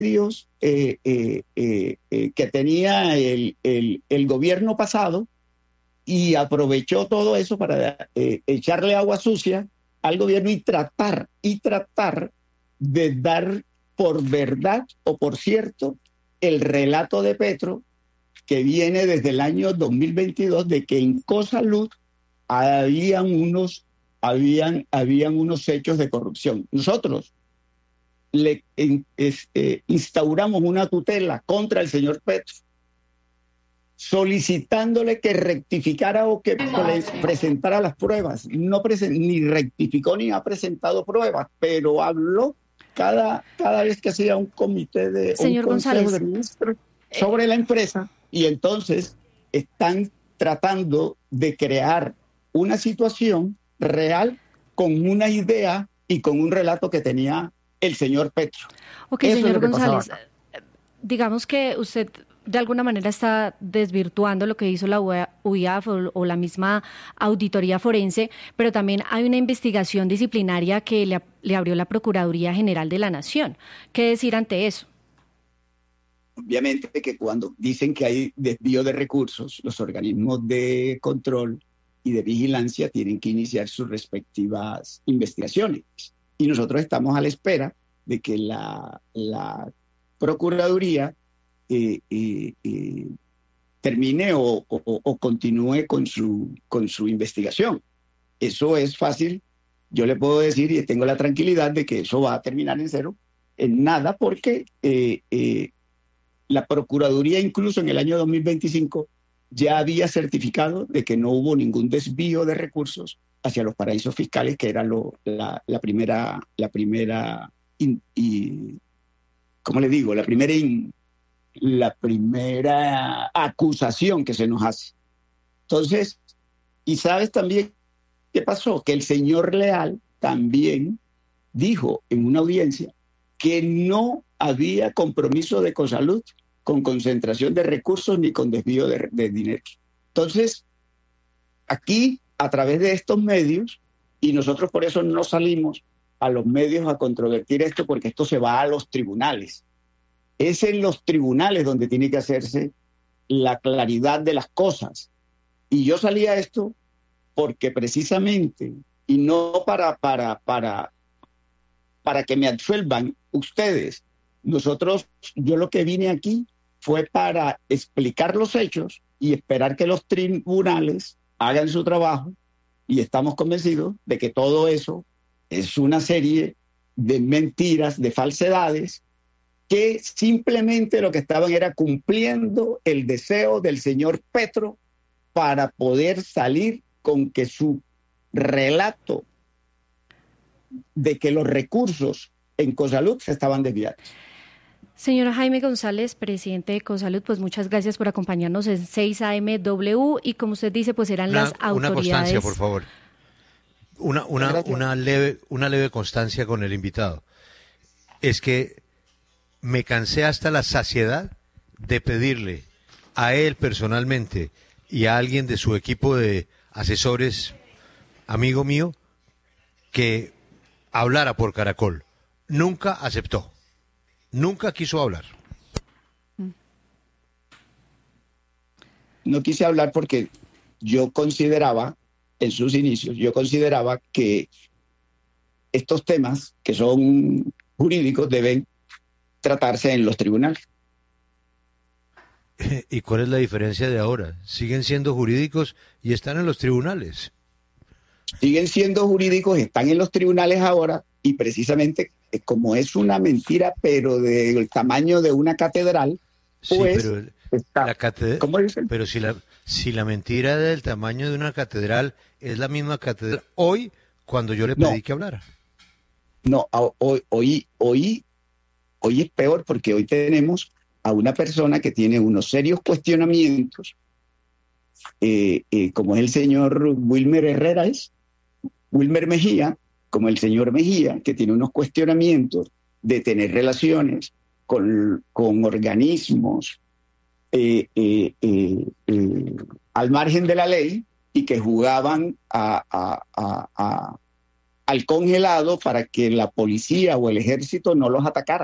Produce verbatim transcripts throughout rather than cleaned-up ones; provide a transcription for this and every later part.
medios eh, eh, eh, eh, que tenía el, el, el gobierno pasado y aprovechó todo eso para eh, echarle agua sucia al gobierno y tratar, y tratar de dar por verdad o por cierto el relato de Petro que viene desde el año dos mil veintidós de que en Cosalud habían unos, habían, habían unos hechos de corrupción. Nosotros le en, es, eh, instauramos una tutela contra el señor Petro, solicitándole que rectificara o que pre presentara las pruebas. No presen ni rectificó ni ha presentado pruebas, pero habló cada, cada vez que hacía un comité de Señor un consejo González, de ministros sobre eh, la empresa, y entonces están tratando de crear una situación real con una idea y con un relato que tenía el señor Petro. Ok, Eso señor es lo que González, pasaba. digamos que usted de alguna manera está desvirtuando lo que hizo la U I A F o, o la misma auditoría forense, pero también hay una investigación disciplinaria que le, le abrió la Procuraduría General de la Nación. ¿Qué decir ante eso? Obviamente que cuando dicen que hay desvío de recursos, los organismos de control y de vigilancia tienen que iniciar sus respectivas investigaciones. Y nosotros estamos a la espera de que la, la Procuraduría eh, eh, eh, termine o, o, o continúe con su, con su investigación. Eso es fácil. Yo le puedo decir y tengo la tranquilidad de que eso va a terminar en cero, en nada, porque eh, eh, la Procuraduría incluso en el año dos mil veinticinco ya había certificado de que no hubo ningún desvío de recursos hacia los paraísos fiscales, que era lo, la, la primera, la primera in, y, ¿cómo le digo? La primera, in, la primera acusación que se nos hace. Entonces, y sabes también qué pasó, que el señor Leal también dijo en una audiencia que no había compromiso de Cosalud con concentración de recursos ni con desvío de, de dinero. Entonces, aquí, a través de estos medios, y nosotros por eso no salimos a los medios a controvertir esto, porque esto se va a los tribunales. Es en los tribunales donde tiene que hacerse la claridad de las cosas. Y yo salí a esto porque precisamente, y no para, para, para, para que me absuelvan ustedes, nosotros, yo lo que vine aquí fue para explicar los hechos y esperar que los tribunales hagan su trabajo, y estamos convencidos de que todo eso es una serie de mentiras, de falsedades, que simplemente lo que estaban era cumpliendo el deseo del señor Petro para poder salir con que su relato de que los recursos en Cosalud se estaban desviando. Señora Jaime González, presidente de Cosalud, pues muchas gracias por acompañarnos en seis A M W, y como usted dice, pues eran una, las autoridades. Una constancia, por favor. Una, una, una, leve, una leve constancia con el invitado. Es que me cansé hasta la saciedad de pedirle a él personalmente y a alguien de su equipo de asesores, amigo mío, que hablara por Caracol. Nunca aceptó. Nunca quiso hablar. No quise hablar porque yo consideraba, en sus inicios, yo consideraba que estos temas que son jurídicos deben tratarse en los tribunales. ¿Y cuál es la diferencia de ahora? Siguen siendo jurídicos y están en los tribunales. Siguen siendo jurídicos, están en los tribunales ahora, y precisamente como es una mentira, pero del tamaño de una catedral, pues... Sí, pero, está, la catedral, ¿cómo dicen? Pero si la, si la mentira del tamaño de una catedral es la misma catedral hoy, cuando yo le pedí no, que hablara. No, hoy, hoy, hoy, hoy es peor, porque hoy tenemos a una persona que tiene unos serios cuestionamientos, eh, eh, como es el señor Wilmer Herrera, es Wilmer Mejía, como el señor Mejía, que tiene unos cuestionamientos de tener relaciones con, con organismos eh, eh, eh, eh, al margen de la ley, y que jugaban a, a, a, a, al congelado para que la policía o el ejército no los atacara.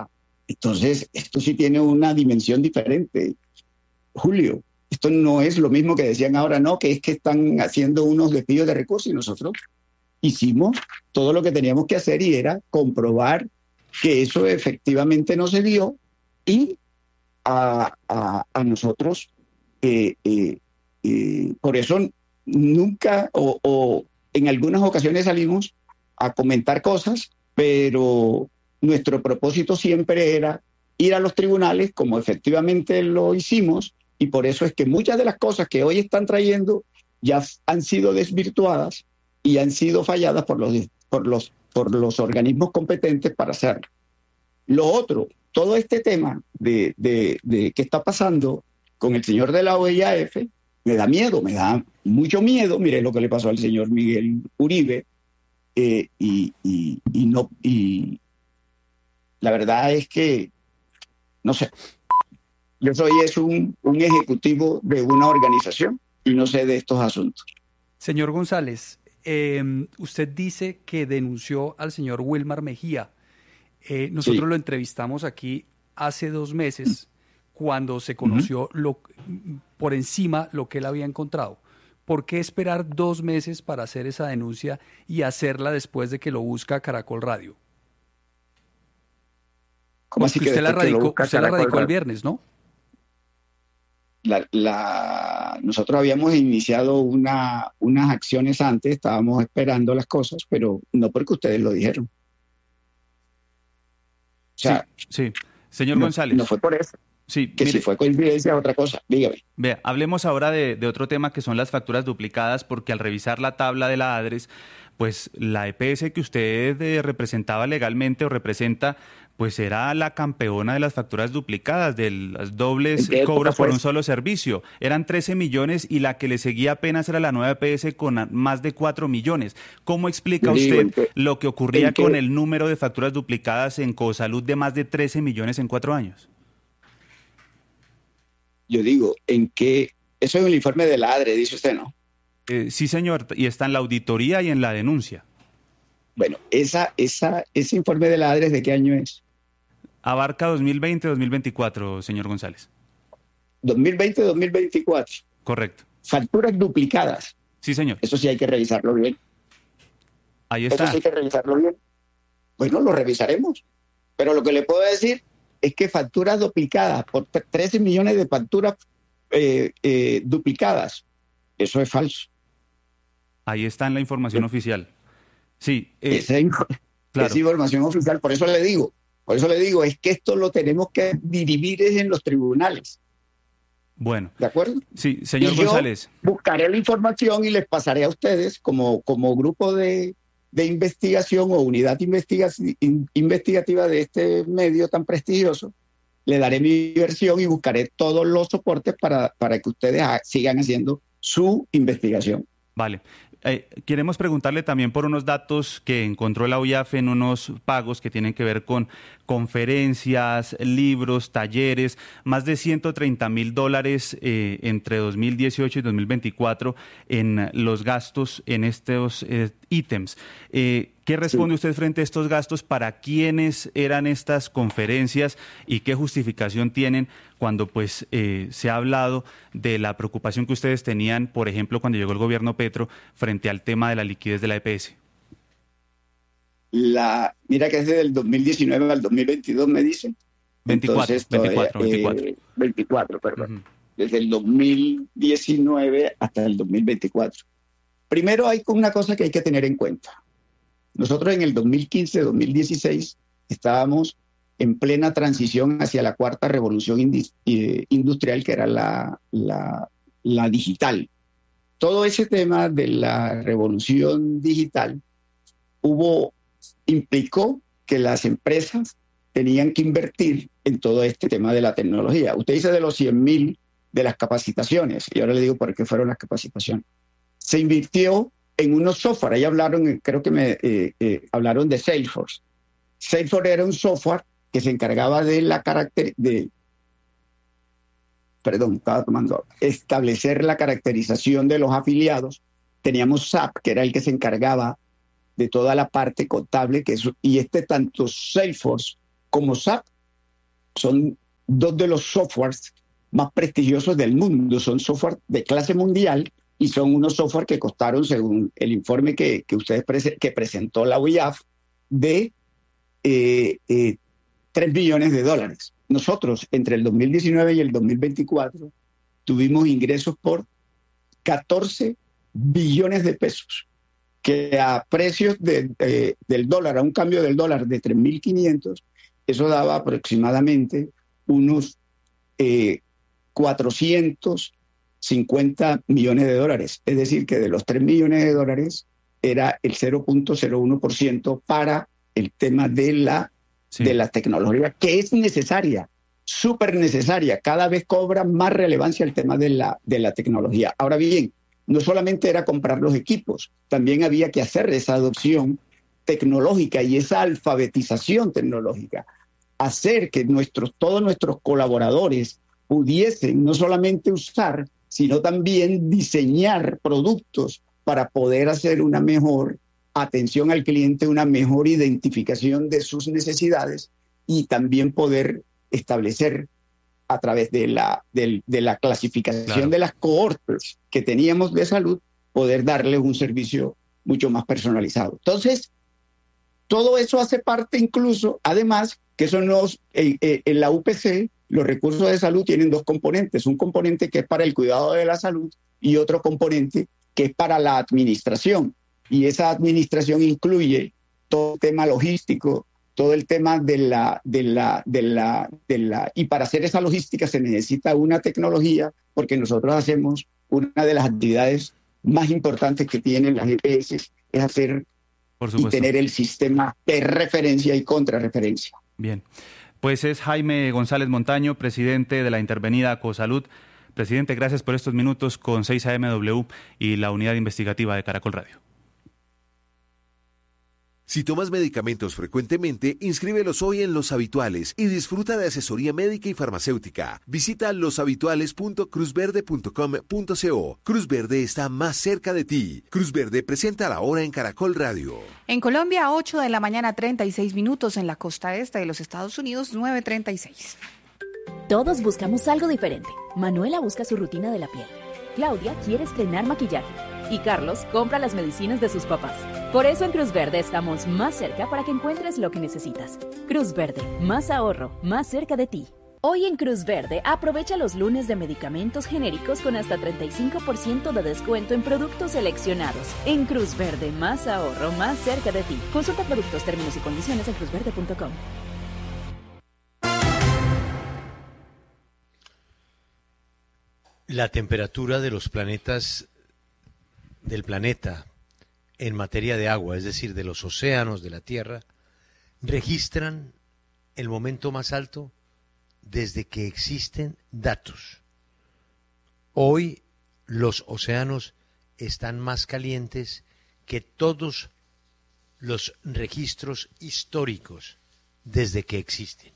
Entonces, esto sí tiene una dimensión diferente, Julio. Esto no es lo mismo que decían ahora, no, que es que están haciendo unos desvíos de recursos y nosotros hicimos todo lo que teníamos que hacer y era comprobar que eso efectivamente no se dio y a, a, a nosotros, eh, eh, eh, por eso nunca o, o en algunas ocasiones salimos a comentar cosas, pero nuestro propósito siempre era ir a los tribunales como efectivamente lo hicimos y por eso es que muchas de las cosas que hoy están trayendo ya han sido desvirtuadas y han sido falladas por los, por los, por los organismos competentes para hacerlo. Lo otro, todo este tema de, de, de qué está pasando con el señor de la O I A F, me da miedo, me da mucho miedo. Mire lo que le pasó al señor Miguel Uribe, eh, y, y, y, no, y la verdad es que, no sé, yo soy es un, un ejecutivo de una organización y no sé de estos asuntos. Señor González, eh, usted dice que denunció al señor Wilmar Mejía. Eh, nosotros sí. Lo entrevistamos aquí hace dos meses cuando se conoció uh-huh. lo, por encima lo que él había encontrado. ¿Por qué esperar dos meses para hacer esa denuncia y hacerla después de que lo busca Caracol Radio? ¿Cómo así que usted la radicó, usted la radicó el viernes, ¿no? La, la, nosotros habíamos iniciado una, unas acciones antes, estábamos esperando las cosas, pero no porque ustedes lo dijeron. O sea, sí, sí. Señor no, González. No fue por eso. Sí, que mire, si fue coincidencia otra cosa, dígame. Vea, hablemos ahora de, de otro tema que son las facturas duplicadas, porque al revisar la tabla de la ADRES, pues la E P S que usted eh, representaba legalmente o representa, pues era la campeona de las facturas duplicadas, de los dobles cobros por un solo servicio. Eran trece millones y la que le seguía apenas era la nueva E P S con más de cuatro millones. ¿Cómo explica usted que, lo que ocurría con el número de facturas duplicadas en Cosalud de más de trece millones en cuatro años? Yo digo, ¿en qué? Eso es el informe de la ADRE, dice usted, ¿no? Eh, sí, señor, y está en la auditoría y en la denuncia. Bueno, esa, esa, ese informe de la ADRE, ¿de qué año es? Abarca dos mil veinte a dos mil veinticuatro, señor González. dos mil veinte a dos mil veinticuatro. Correcto. Facturas duplicadas. Sí, señor. Eso sí hay que revisarlo bien. Ahí está. Eso sí hay que revisarlo bien. Bueno, lo revisaremos. Pero lo que le puedo decir es que facturas duplicadas, por trece millones de facturas eh, eh, duplicadas, eso es falso. Ahí está en la información sí. oficial. Sí. Eh, esa, claro. Esa información oficial, por eso le digo, por eso le digo, es que esto lo tenemos que dirimir en los tribunales. Bueno. ¿De acuerdo? Sí, señor y González. Yo buscaré la información y les pasaré a ustedes como, como grupo de... de investigación o unidad investiga investigativa de este medio tan prestigioso, le daré mi versión y buscaré todos los soportes para, para que ustedes ha, sigan haciendo su investigación. Vale. Eh, queremos preguntarle también por unos datos que encontró la O I A F en unos pagos que tienen que ver con conferencias, libros, talleres, más de ciento treinta mil dólares eh, entre dos mil dieciocho y dos mil veinticuatro en los gastos en estos eh, ítems. Eh, ¿Qué responde usted frente a estos gastos? ¿Para quiénes eran estas conferencias y qué justificación tienen cuando pues eh, se ha hablado de la preocupación que ustedes tenían, por ejemplo, cuando llegó el gobierno Petro, frente al tema de la liquidez de la E P S? La, mira que es desde el dos mil diecinueve al dos mil veintidós, me dicen. veinticuatro, Entonces, veinticuatro, todavía, veinticuatro. Eh, veinticuatro, perdón. Uh-huh. Desde el dos mil diecinueve hasta el dos mil veinticuatro. Primero hay una cosa que hay que tener en cuenta. Nosotros en el dos mil quince, dos mil dieciséis estábamos en plena transición hacia la cuarta revolución industrial, que era la, la, la digital. Todo ese tema de la revolución digital hubo, implicó que las empresas tenían que invertir en todo este tema de la tecnología. Usted dice de los cien mil de las capacitaciones, y ahora le digo por qué fueron las capacitaciones. Se invirtió en unos software, ahí hablaron, creo que me eh, eh, hablaron de Salesforce. Salesforce era un software que se encargaba de la caracter de perdón, estaba tomando establecer la caracterización de los afiliados. Teníamos S A P, que era el que se encargaba de toda la parte contable, que es, y este tanto Salesforce como S A P son dos de los softwares más prestigiosos del mundo. Son software de clase mundial y son unos software que costaron, según el informe que, que ustedes prese- que presentó la U I A F, de eh, eh, tres billones de dólares. Nosotros, entre el dos mil diecinueve y el dos mil veinticuatro, tuvimos ingresos por catorce billones de pesos, que a precios de, eh, del dólar, a un cambio del dólar de tres mil quinientos, eso daba aproximadamente unos eh, cuatrocientos cincuenta millones de dólares. Es decir, que de los tres millones de dólares era el cero punto cero uno por ciento para el tema de la, sí. de la tecnología, que es necesaria, súper necesaria. Cada vez cobra más relevancia el tema de la, de la tecnología. Ahora bien, no solamente era comprar los equipos, también había que hacer esa adopción tecnológica y esa alfabetización tecnológica. Hacer que nuestros, todos nuestros colaboradores pudiesen no solamente usar, sino también diseñar productos para poder hacer una mejor atención al cliente, una mejor identificación de sus necesidades y también poder establecer a través de la, de, de la clasificación claro. de las cohortes que teníamos de salud, poder darles un servicio mucho más personalizado. Entonces, todo eso hace parte incluso, además, que son los, eh, eh, en la U P C, los recursos de salud tienen dos componentes, un componente que es para el cuidado de la salud y otro componente que es para la administración. Y esa administración incluye todo el tema logístico, todo el tema de la, de la, de la, de la... Y para hacer esa logística se necesita una tecnología, porque nosotros hacemos una de las actividades más importantes que tienen las G P S, es hacer Por y tener el sistema de referencia y contrarreferencia. Bien, pues es Jaime González Montaño, presidente de la intervenida Cosalud. Presidente, gracias por estos minutos con seis A M W y la unidad investigativa de Caracol Radio. Si tomas medicamentos frecuentemente, inscríbelos hoy en Los Habituales y disfruta de asesoría médica y farmacéutica. Visita los habituales punto cruz verde punto com punto co. Cruz Verde está más cerca de ti. Cruz Verde presenta la hora en Caracol Radio. En Colombia, ocho de la mañana, treinta y seis minutos. En la costa este de los Estados Unidos, nueve treinta y seis. Todos buscamos algo diferente. Manuela busca su rutina de la piel. Claudia quiere estrenar maquillaje. Y Carlos compra las medicinas de sus papás. Por eso en Cruz Verde estamos más cerca para que encuentres lo que necesitas. Cruz Verde, más ahorro, más cerca de ti. Hoy en Cruz Verde, aprovecha los lunes de medicamentos genéricos con hasta treinta y cinco por ciento de descuento en productos seleccionados. En Cruz Verde, más ahorro, más cerca de ti. Consulta productos, términos y condiciones en cruz verde punto com. La temperatura de los planetas del planeta en materia de agua, es decir, de los océanos, de la Tierra, registran el momento más alto desde que existen datos. Hoy los océanos están más calientes que todos los registros históricos desde que existen.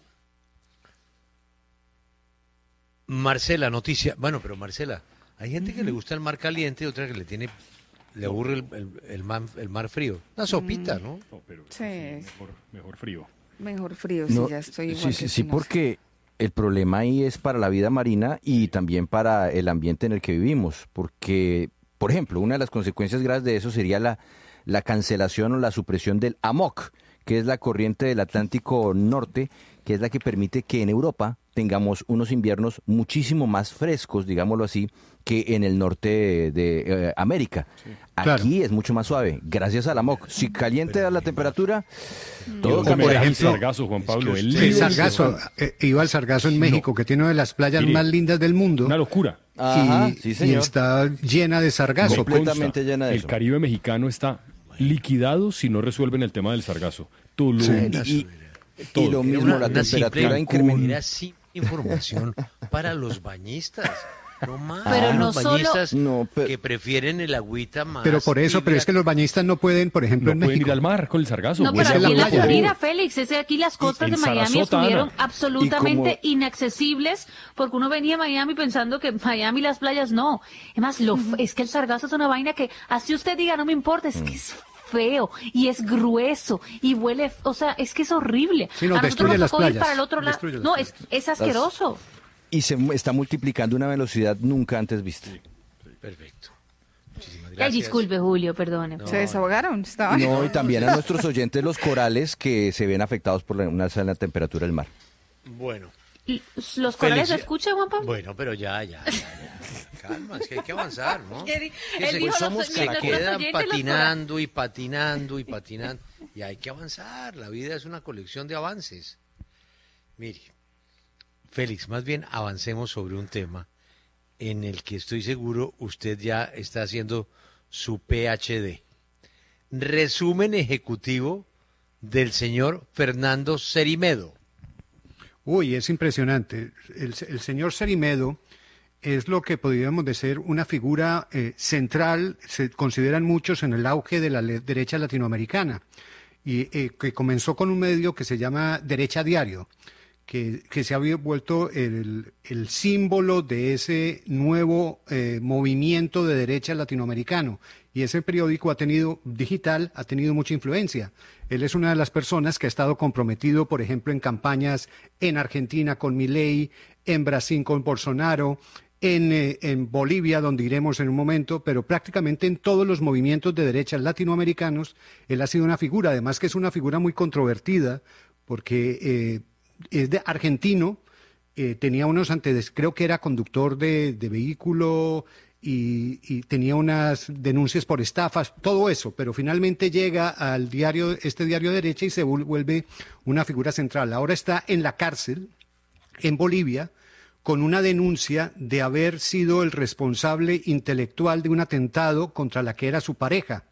Marcela, noticia. Bueno, pero Marcela, hay gente que le gusta el mar caliente y otra que le tiene, le aburre el, el, el, mar, el mar frío. Una sopita, ¿no? No, pero sí. mejor, mejor frío. Mejor frío, no, sí, ya estoy igual. Sí, que sí, sí, no porque el problema ahí es para la vida marina y también para el ambiente en el que vivimos. Porque, por ejemplo, una de las consecuencias graves de eso sería la, la cancelación o la supresión del A M O C, que es la corriente del Atlántico Norte, que es la que permite que en Europa tengamos unos inviernos muchísimo más frescos, digámoslo así, que en el norte de, de eh, América. Sí, Aquí claro. es mucho más suave, gracias al A M O C. Si caliente la temperatura, todo cambia. Por ejemplo, el Sargazo, Juan Pablo. El, el Sargazo, eh, iba al Sargazo en México, no. que tiene una de las playas Mire, más lindas del mundo. Una locura. Ajá, y, sí, señor. y está llena de sargazo. Completamente llena de el eso. El Caribe mexicano está liquidado si no resuelven el tema del sargazo. Tulum. Sí, y, y, y lo mismo, una, la una temperatura incrementa. Era sin información para los bañistas. No más, pero no los bañistas solo... no, pero... que prefieren el agüita más. Pero por eso, pero es que los bañistas no pueden, por ejemplo, no en pueden México. ir al mar con el sargazo. No, pero es aquí en la playa. Florida, Félix, es aquí las costas y, de Miami Sarasota, estuvieron Ana. absolutamente como... inaccesibles porque uno venía a Miami pensando que Miami las playas no. Es más, lo, uh-huh. es que el sargazo es una vaina que así usted diga, no me importa, es que es feo y es grueso y huele, o sea, es que es horrible. Sí, no, a nosotros nos las tocó ir playas. para el otro lado. No, es, es asqueroso. Y se está multiplicando a una velocidad nunca antes vista. Perfecto. Muchísimas Ay, gracias. disculpe, Julio, perdone. ¿Se desahogaron? Estaban... No, y también a nuestros oyentes los corales que se ven afectados por la- una alza en la temperatura del mar. Bueno. ¿Y ¿Los corales Felici- lo escucha, Juan Pablo? Bueno, pero ya, ya, ya, ya. Calma, es que hay que avanzar, ¿no? Él di- Que él se, dijo somos los- que los quedan oyentes, los patinando y patinando y patinando. Y hay que avanzar. La vida es una colección de avances. Mire, Félix, más bien avancemos sobre un tema en el que estoy seguro usted ya está haciendo su P H D. Resumen ejecutivo del señor Fernando Cerimedo. Uy, es impresionante. El, el señor Cerimedo es lo que podríamos decir una figura eh, central, se consideran muchos en el auge de la le- derecha latinoamericana, y eh, que comenzó con un medio que se llama Derecha Diario, que, que se había vuelto el, el símbolo de ese nuevo eh, movimiento de derecha latinoamericano. Y ese periódico ha tenido, digital, ha tenido mucha influencia. Él es una de las personas que ha estado comprometido, por ejemplo, en campañas en Argentina con Milei, en Brasil con Bolsonaro, en, eh, en Bolivia, donde iremos en un momento, pero prácticamente en todos los movimientos de derecha latinoamericanos, él ha sido una figura, además que es una figura muy controvertida, porque eh, es de argentino, eh, tenía unos antecedentes, creo que era conductor de, de vehículo y, y tenía unas denuncias por estafas, todo eso, pero finalmente llega al diario, este diario de derecha y se vuelve una figura central. Ahora está en la cárcel en Bolivia con una denuncia de haber sido el responsable intelectual de un atentado contra la que era su pareja,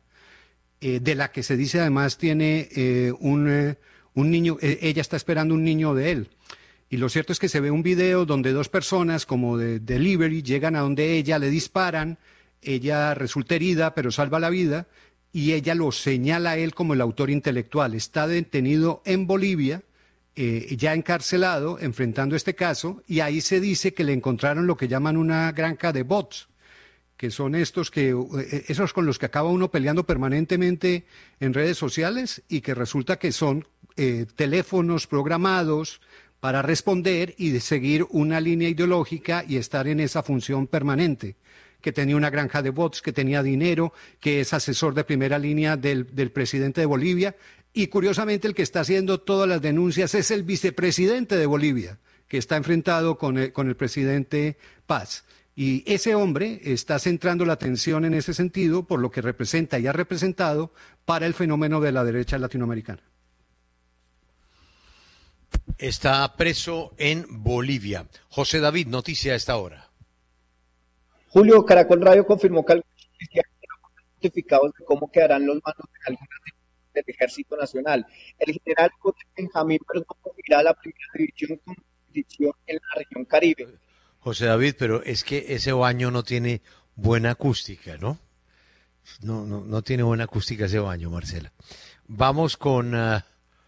eh, de la que se dice además tiene eh, un, eh, un niño, eh, ella está esperando un niño de él. Y lo cierto es que se ve un video donde dos personas como de delivery llegan a donde ella, le disparan, ella resulta herida pero salva la vida y ella lo señala a él como el autor intelectual. Está detenido en Bolivia, eh, ya encarcelado, enfrentando este caso, y ahí se dice que le encontraron lo que llaman una granja de bots, que son estos que, eh, esos con los que acaba uno peleando permanentemente en redes sociales y que resulta que son eh, teléfonos programados para responder y de seguir una línea ideológica y estar en esa función permanente, que tenía una granja de bots, que tenía dinero, que es asesor de primera línea del, del presidente de Bolivia, y curiosamente el que está haciendo todas las denuncias es el vicepresidente de Bolivia, que está enfrentado con el, con el presidente Paz. Y ese hombre está centrando la atención en ese sentido por lo que representa y ha representado para el fenómeno de la derecha latinoamericana. Está preso en Bolivia. José David, noticia a esta hora. Julio, Caracol Radio confirmó que algunos oficiales fueron notificados de cómo quedarán los mandos de algunas divisiones del Ejército Nacional. El general José Benjamín Perdomo irá a la primera división con jurisdicción en la región Caribe. José David, pero es que ese baño no tiene buena acústica, ¿no? No, no, no tiene buena acústica ese baño, Marcela. Vamos con uh,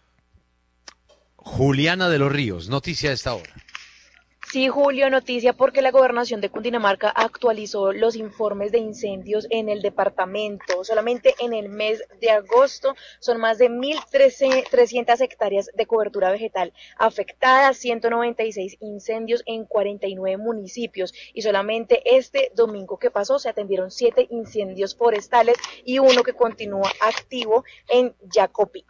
Juliana de los Ríos, noticia a esta hora. Sí, Julio, noticia porque la gobernación de Cundinamarca actualizó los informes de incendios en el departamento. Solamente en el mes de agosto son más de mil trescientas hectáreas de cobertura vegetal afectadas, ciento noventa y seis incendios en cuarenta y nueve municipios. Y solamente este domingo que pasó se atendieron siete incendios forestales y uno que continúa activo en Jacopí.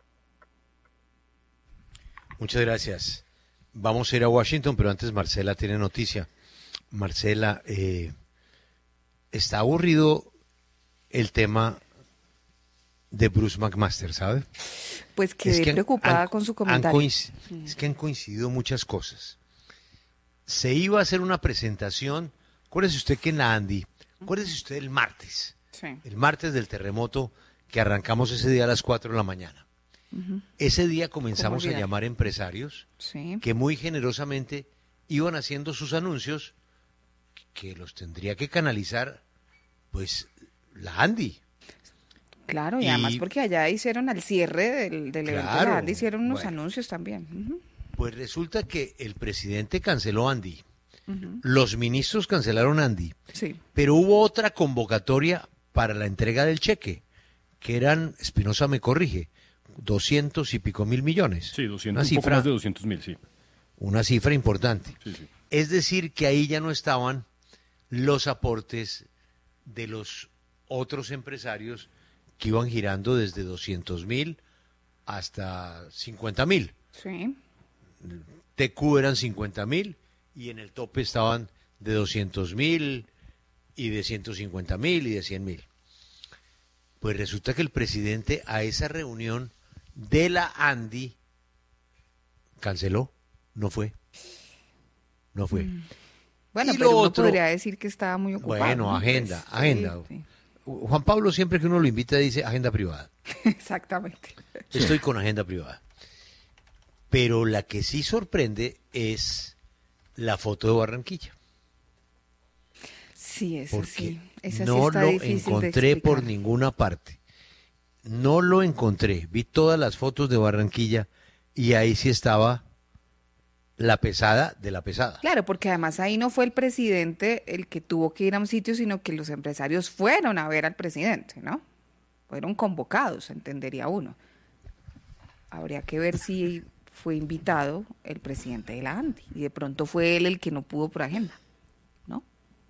Muchas gracias. Vamos a ir a Washington, pero antes Marcela tiene noticia. Marcela, eh, está aburrido el tema de Bruce McMaster, ¿sabe? Pues quedé es que preocupada han, con su han comentario. coinc- mm. Es que han coincidido muchas cosas. Se iba a hacer una presentación, acuérdese usted que en la Andy, acuérdese usted el martes, sí. el martes del terremoto que arrancamos ese día a las cuatro de la mañana. Uh-huh. Ese día comenzamos a llamar empresarios sí. que muy generosamente iban haciendo sus anuncios que los tendría que canalizar pues la Andy. Claro, y, y además porque allá hicieron al cierre del, del claro, evento de la Andy, hicieron unos bueno, anuncios también. Uh-huh. Pues resulta que el presidente canceló Andy, uh-huh. los ministros cancelaron Andy, sí. pero hubo otra convocatoria para la entrega del cheque, que eran, Espinosa me corrige, doscientos y pico mil millones. Sí, doscientos, una un cifra, poco más de doscientos mil, sí. Una cifra importante. Sí, sí. Es decir, que ahí ya no estaban los aportes de los otros empresarios que iban girando desde doscientos mil hasta cincuenta mil. Sí. T Q eran cincuenta mil y en el tope estaban de doscientos mil y de ciento cincuenta mil y de cien mil. Pues resulta que el presidente a esa reunión de la ANDI canceló, no fue, no fue. Mm. Bueno, Y pero lo uno otro- podría decir que estaba muy ocupado. Bueno, ¿no? agenda, Pues, sí, agenda. sí. Juan Pablo siempre que uno lo invita dice agenda privada. Exactamente. Estoy con agenda privada. Pero la que sí sorprende es la foto de Barranquilla. Sí, eso Porque sí. Esa sí no está lo difícil de encontré por explicar. ninguna parte. No lo encontré. Vi todas las fotos de Barranquilla y ahí sí estaba la pesada de la pesada. Claro, porque además ahí no fue el presidente el que tuvo que ir a un sitio, sino que los empresarios fueron a ver al presidente, ¿no? Fueron convocados, entendería uno. Habría que ver si fue invitado el presidente de la ANDI y de pronto fue él el que no pudo por agenda, ¿no?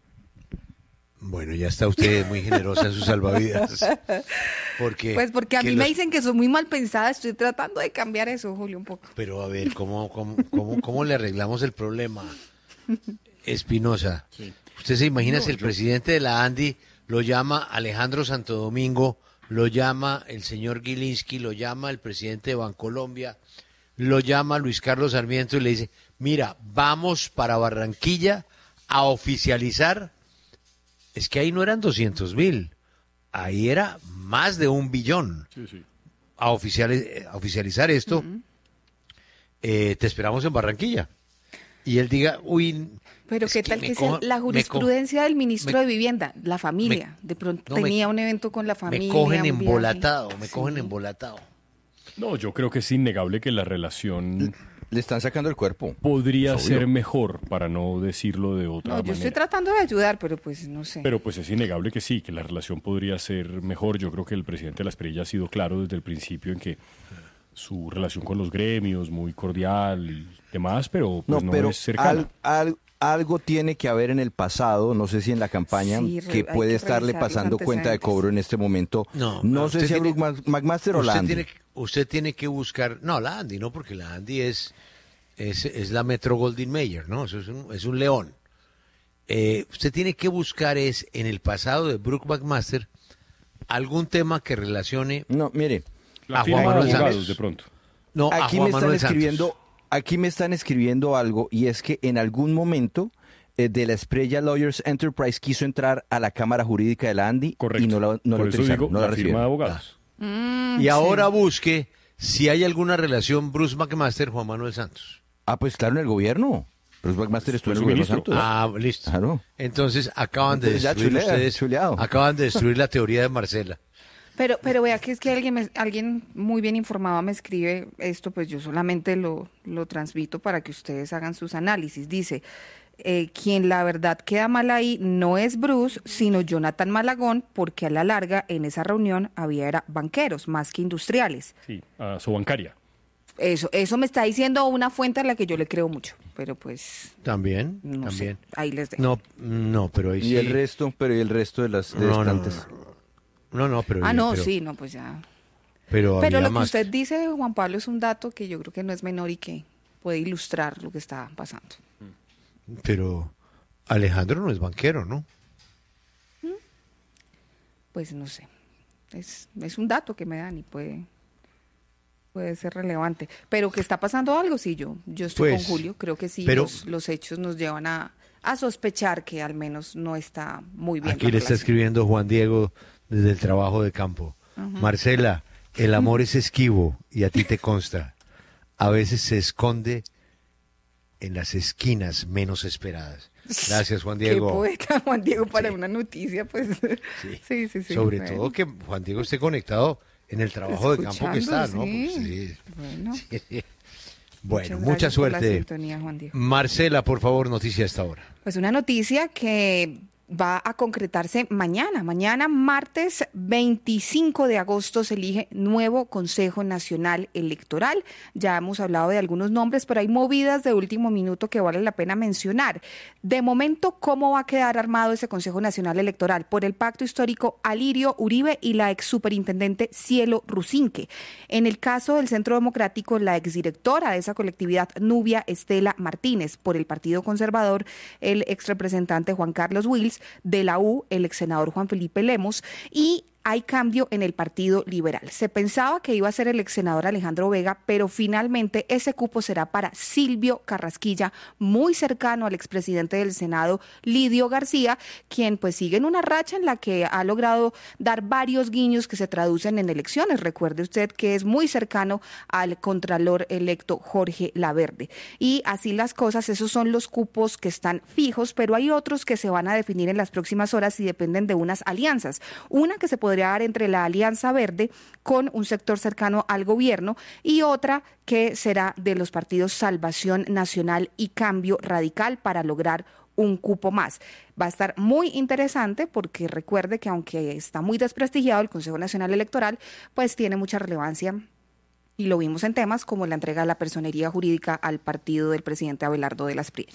Bueno, ya está usted muy generosa en sus salvavidas. Porque, Pues porque a que mí me los- dicen que soy muy mal pensada, estoy tratando de cambiar eso, Julio, un poco. Pero a ver, ¿cómo, cómo, cómo, cómo le arreglamos el problema? Espinosa, ¿usted se imagina No, si el yo- presidente de la ANDI lo llama Alejandro Santo Domingo, lo llama el señor Gilinski, lo llama el presidente de Bancolombia, lo llama Luis Carlos Sarmiento y le dice, mira, vamos para Barranquilla a oficializar? Es que ahí no eran doscientos mil, ahí era más de un billón. Sí, sí. A, oficiali- a oficializar esto, eh, te esperamos en Barranquilla. Y él diga, uy, Pero es qué que tal me que sea co- la me co- jurisprudencia del ministro me- de Vivienda, la familia, de pronto no, me- tenía un evento con la familia. me cogen un viaje. embolatado, me Sí. cogen embolatado. No, yo creo que es innegable que la relación Le están sacando el cuerpo. podría Obvio. ser mejor, para no decirlo de otra No, yo manera. estoy tratando de ayudar, pero pues no sé. Pero pues es innegable que sí, que la relación podría ser mejor. Yo creo que el presidente de la Espriella ha sido claro desde el principio en que su relación con los gremios, muy cordial y demás, pero pues No, no, pero es cercana. al- al- algo tiene que haber en el pasado, no sé si en la campaña, Sí, re- que hay puede que estarle revisar los pasando cuenta de antecedentes. cobro en este momento. No, No usted sé si a tiene- Brook Mac- McMaster o la Usted Andy. tiene, que- usted tiene que buscar, no, la Andy, no, porque la Andy es, es, es la Metro Goldwyn Mayer, ¿no? Eso es un, es un león. Eh, usted tiene que buscar es, en el pasado de Brook McMaster, algún tema que relacione No, mire, La a firma Juan de Manuel abogados, Santos. de pronto. No, a aquí Juan me están Manuel Santos. escribiendo, aquí me están escribiendo algo y es que en algún momento eh, de la Espriella Lawyers Enterprise quiso entrar a la Cámara Jurídica de la Andy Correcto. y no la, no la Por eso autorizaron, digo, no la, la firma de recibieron. abogados. Mm, Y sí. ahora busque si hay alguna relación Bruce McMaster, Juan Manuel Santos. Ah, pues claro, en el gobierno. Bruce McMaster estuvo en el Fue su gobierno ministro. Santos. Ah, listo. Claro. Entonces acaban de Entonces ya destruir chulea, ustedes, chuleado. acaban de destruir la teoría de Marcela. Pero, pero vea que es que alguien, me- alguien muy bien informado me escribe esto, pues yo solamente lo, lo transmito para que ustedes hagan sus análisis. Dice, eh, quien la verdad queda mal ahí no es Bruce, sino Jonathan Malagón, porque a la larga en esa reunión había era banqueros más que industriales. Sí, a su bancaria. Eso, eso me está diciendo una fuente a la que yo le creo mucho, pero pues También, no también. sé, ahí les dejo. No, no, pero ahí Y sí. el resto, pero y el resto de las de No, no, estantes. No, no, pero. ah, no, pero- sí, no, pues ya. Pero, Pero había lo que más. usted dice, Juan Pablo, es un dato que yo creo que no es menor y que puede ilustrar lo que está pasando. Pero Alejandro no es banquero, ¿no? Pues no sé. Es, es un dato que me dan y puede, puede ser relevante. Pero que está pasando algo, sí, yo, yo estoy Pues, con Julio. Creo que sí, pero- los, los hechos nos llevan a, a sospechar que al menos no está muy bien. Aquí la le está relación. escribiendo Juan Diego desde el trabajo de campo. Marcela, el amor es esquivo y a ti te consta. A veces se esconde en las esquinas menos esperadas. Gracias, Juan Diego. Qué poeta, Juan Diego, para Sí. una noticia, pues. Sí, sí, sí. sí, Sobre bueno. todo que Juan Diego esté conectado en el trabajo de campo que está, ¿no? Escuchando, Pues sí. sí. Bueno, Sí. Bueno, muchas mucha gracias por la suerte. sintonía, Juan Diego. Marcela, por favor, noticia hasta ahora. Pues una noticia que va a concretarse mañana. Mañana, martes veinticinco de agosto, se elige nuevo Consejo Nacional Electoral. Ya hemos hablado de algunos nombres, pero hay movidas de último minuto que vale la pena mencionar. De momento, ¿cómo va a quedar armado ese Consejo Nacional Electoral? Por el pacto histórico Alirio Uribe y la ex superintendente Cielo Rusinque. En el caso del Centro Democrático, la exdirectora de esa colectividad, Nubia Estela Martínez. Por el Partido Conservador, el ex representante Juan Carlos Wills. De la U, el ex senador Juan Felipe Lemos, y hay cambio en el Partido Liberal. Se pensaba que iba a ser el ex senador Alejandro Vega, pero finalmente ese cupo será para Silvio Carrasquilla, muy cercano al expresidente del Senado, Lidio García, quien pues sigue en una racha en la que ha logrado dar varios guiños que se traducen en elecciones. Recuerde usted que es muy cercano al contralor electo Jorge Laverde. Y así las cosas, esos son los cupos que están fijos, pero hay otros que se van a definir en las próximas horas y dependen de unas alianzas. Una que se puede podría dar entre la Alianza Verde con un sector cercano al gobierno y otra que será de los partidos Salvación Nacional y Cambio Radical para lograr un cupo más. Va a estar muy interesante porque recuerde que aunque está muy desprestigiado el Consejo Nacional Electoral, pues tiene mucha relevancia y lo vimos en temas como la entrega de la personería jurídica al partido del presidente Abelardo de la Espriella.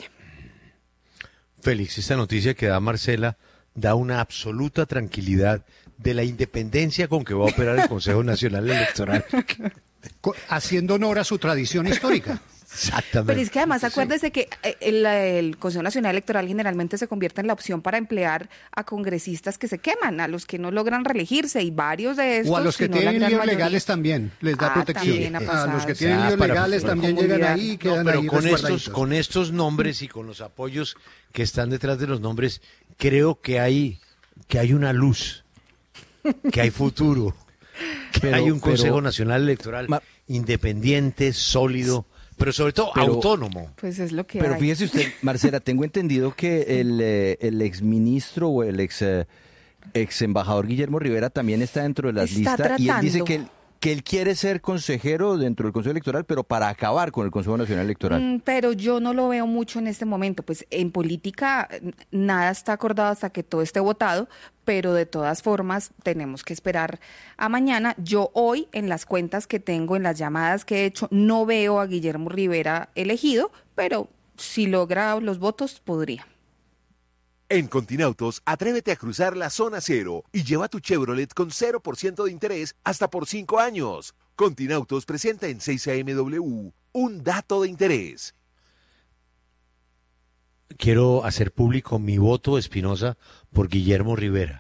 Félix, esta noticia que da Marcela da una absoluta tranquilidad de la independencia con que va a operar el Consejo Nacional Electoral. Haciendo honor a su tradición histórica. Exactamente. Pero es que además acuérdese que el, el Consejo Nacional Electoral generalmente se convierte en la opción para emplear a congresistas que se queman, a los que no logran reelegirse y varios de estos. O a los que si no tienen líos mayoría, legales también, les da ah, protección. A, a los que tienen ah, líos para, legales para, también para, llegan ahí y quedan no, pero ahí con estos, con estos nombres y con los apoyos que están detrás de los nombres, creo que hay, que hay una luz, que hay futuro, que pero, hay un Consejo pero, Nacional Electoral ma, independiente, sólido, pero sobre todo pero, autónomo. Pues es lo que Pero hay. Fíjese usted, Marcela, tengo entendido que el, eh, el exministro o el ex, eh, ex embajador Guillermo Rivera también está dentro de las está listas tratando. Y él dice que él, que él quiere ser consejero dentro del Consejo Electoral, pero para acabar con el Consejo Nacional Electoral. Mm, pero yo no lo veo mucho en este momento. Pues en política nada está acordado hasta que todo esté votado, pero de todas formas tenemos que esperar a mañana. Yo hoy, en las cuentas que tengo, en las llamadas que he hecho, no veo a Guillermo Rivera elegido, pero si logra los votos, podría. En Continautos, atrévete a cruzar la zona cero y lleva tu Chevrolet con cero por ciento de interés hasta por cinco años. Continautos presenta en seis A M W un dato de interés. Quiero hacer público mi voto, Espinosa, por Guillermo Rivera.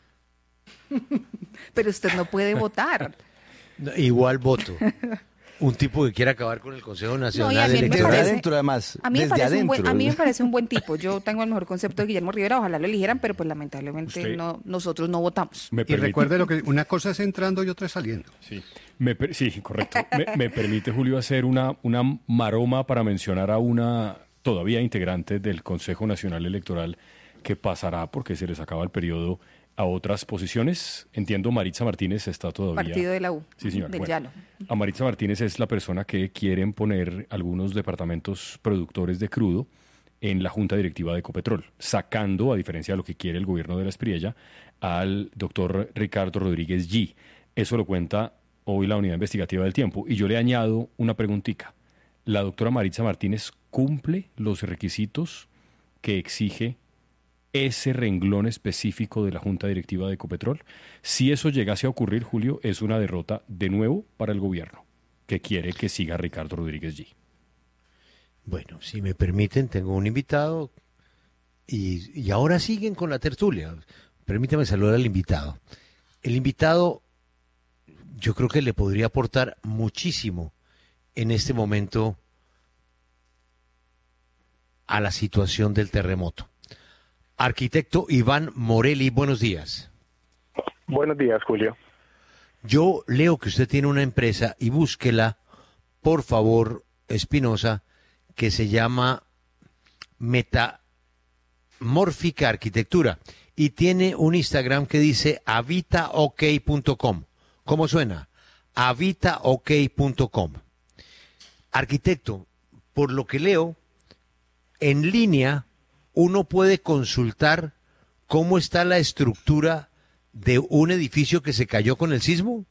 Pero usted no puede votar. Igual voto. Un tipo que quiere acabar con el Consejo Nacional no, Electoral. Desde adentro, además. A mí, desde me parece adentro. Un buen, a mí me parece un buen tipo. Yo tengo el mejor concepto de Guillermo Rivera. Ojalá lo eligieran, pero pues lamentablemente no, nosotros no votamos. Y recuerde lo que una cosa es entrando y otra es saliendo. Sí, me, sí correcto. Me, me permite, Julio, hacer una, una maroma para mencionar a una todavía integrante del Consejo Nacional Electoral que pasará, porque se les acaba el periodo, a otras posiciones. Entiendo, Maritza Martínez está todavía... Partido de la U, sí, señor. del Bueno, Llano. A Maritza Martínez es la persona que quieren poner algunos departamentos productores de crudo en la Junta Directiva de Ecopetrol, sacando, a diferencia de lo que quiere el gobierno de la Espriella, al doctor Ricardo Rodríguez G. Eso lo cuenta hoy la Unidad Investigativa del Tiempo. Y yo le añado una preguntita. ¿La doctora Maritza Martínez cumple los requisitos que exige ese renglón específico de la Junta Directiva de Ecopetrol? Si eso llegase a ocurrir, Julio, es una derrota de nuevo para el gobierno, que quiere que siga Ricardo Rodríguez G. Bueno, si me permiten, tengo un invitado y, y ahora siguen con la tertulia. Permítame saludar al invitado. El invitado yo creo que le podría aportar muchísimo en este momento a la situación del terremoto. Arquitecto Iván Morelli, buenos días. Buenos días, Julio. Yo leo que usted tiene una empresa y búsquela, por favor, Espinosa, que se llama Metamórfica Arquitectura y tiene un Instagram que dice habita ok punto com. ¿Cómo suena? habita ok punto com. Arquitecto, por lo que leo, en línea uno puede consultar cómo está la estructura de un edificio que se cayó con el sismo?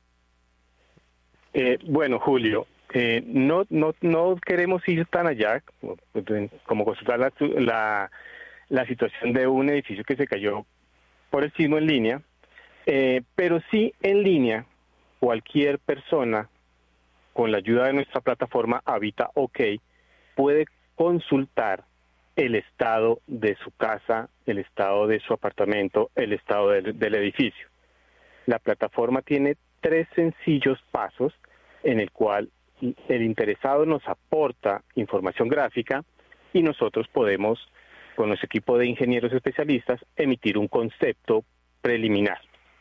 Eh, bueno, Julio, eh, no, no, no queremos ir tan allá como consultar la, la, la situación de un edificio que se cayó por el sismo en línea, eh, pero sí en línea cualquier persona con la ayuda de nuestra plataforma Habita OK puede consultar el estado de su casa, el estado de su apartamento, el estado del, del edificio. La plataforma tiene tres sencillos pasos en el cual el interesado nos aporta información gráfica y nosotros podemos, con nuestro equipo de ingenieros especialistas, emitir un concepto preliminar.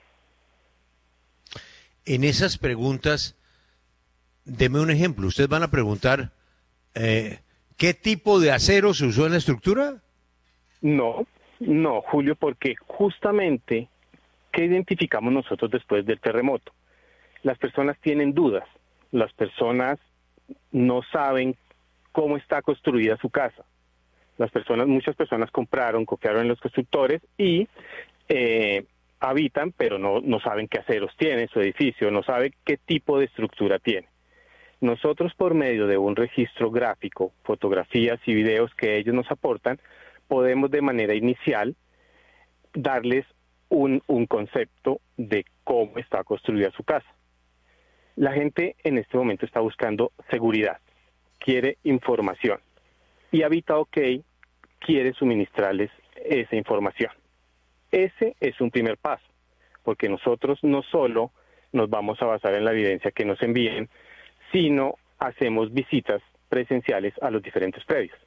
En esas preguntas, deme un ejemplo. Ustedes van a preguntar, eh, ¿qué tipo de acero se usó en la estructura? No, no, Julio, porque justamente, ¿qué identificamos nosotros después del terremoto? Las personas tienen dudas, las personas no saben cómo está construida su casa. Las personas, muchas personas compraron, confiaron en los constructores y eh, habitan, pero no, no saben qué aceros tiene su edificio, no saben qué tipo de estructura tiene. Nosotros, por medio de un registro gráfico, fotografías y videos que ellos nos aportan, podemos de manera inicial darles un, un concepto de cómo está construida su casa. La gente en este momento está buscando seguridad, quiere información y Habita OK quiere suministrarles esa información. Ese es un primer paso, porque nosotros no solo nos vamos a basar en la evidencia que nos envíen, sino hacemos visitas presenciales a los diferentes predios.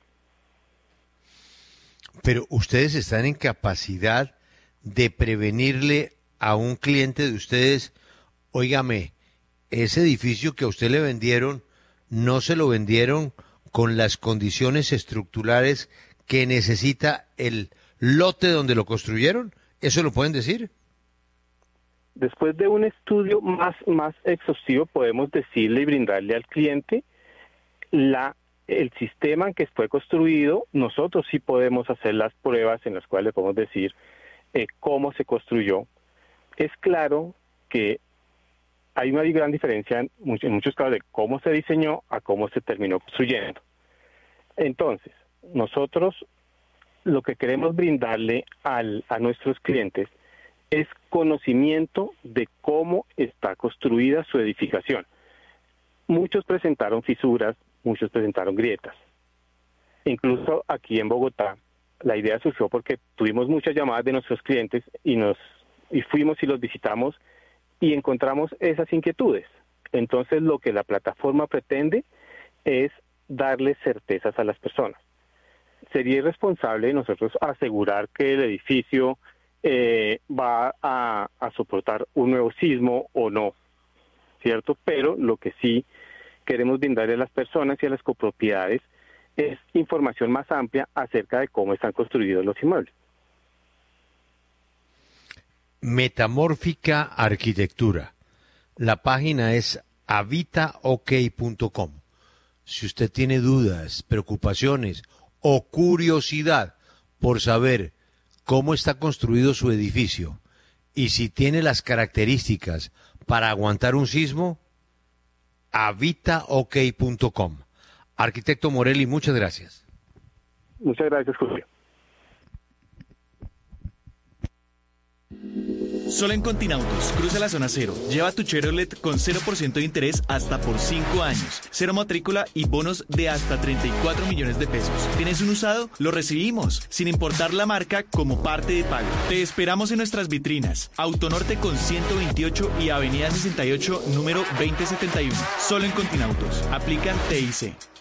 Pero ustedes están en capacidad de prevenirle a un cliente de ustedes, óigame, ese edificio que a usted le vendieron, no se lo vendieron con las condiciones estructurales que necesita el lote donde lo construyeron. ¿Eso lo pueden decir? Después de un estudio más, más exhaustivo, podemos decirle y brindarle al cliente la, el sistema en que fue construido. Nosotros sí podemos hacer las pruebas en las cuales le podemos decir eh, cómo se construyó. Es claro que hay una gran diferencia en muchos, en muchos casos de cómo se diseñó a cómo se terminó construyendo. Entonces, nosotros lo que queremos brindarle al, a nuestros clientes es conocimiento de cómo está construida su edificación. Muchos presentaron fisuras, muchos presentaron grietas. Incluso aquí en Bogotá, la idea surgió porque tuvimos muchas llamadas de nuestros clientes y nos y fuimos y los visitamos y encontramos esas inquietudes. Entonces, lo que la plataforma pretende es darle certezas a las personas. Sería irresponsable nosotros asegurar que el edificio eh, va a, a soportar un nuevo sismo o no, ¿cierto? Pero lo que sí queremos brindarle a las personas y a las copropiedades es información más amplia acerca de cómo están construidos los inmuebles. Metamórfica Arquitectura. La página es habita ok punto com. Si usted tiene dudas, preocupaciones o curiosidad por saber cómo está construido su edificio y si tiene las características para aguantar un sismo, habita ok punto com. Arquitecto Morelli, muchas gracias. Muchas gracias, Julio. Solo en Continautos, cruza la zona cero. Lleva tu Chevrolet con cero por ciento de interés hasta por cinco años. Cero matrícula y bonos de hasta treinta y cuatro millones de pesos. ¿Tienes un usado? Lo recibimos, sin importar la marca, como parte de pago. Te esperamos en nuestras vitrinas. Autonorte con ciento veintiocho y Avenida sesenta y ocho, número veinte setenta y uno. Solo en Continautos. Aplican T I C.